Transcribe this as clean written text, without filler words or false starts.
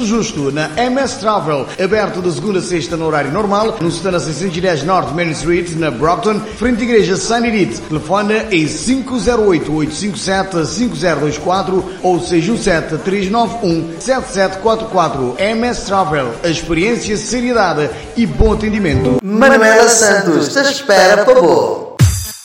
Justo, na MS Travel, aberto de segunda a sexta no horário normal, no Setana 610 North Main Street, na Brockton, frente à igreja St. Edith. Telefone é 508-857-5024 ou 617-391-7744. MS Travel, a experiência, seriedade e bom atendimento. Manuela Santos, te espera para boa.